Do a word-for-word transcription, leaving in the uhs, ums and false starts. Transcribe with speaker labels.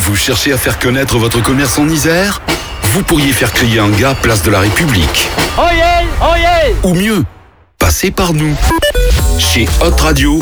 Speaker 1: Vous cherchez à faire connaître votre commerce en Isère ? Vous pourriez faire crier un gars place de la République.
Speaker 2: Oyez, oyez !
Speaker 1: Ou mieux, passez par nous. Chez Hot Radio,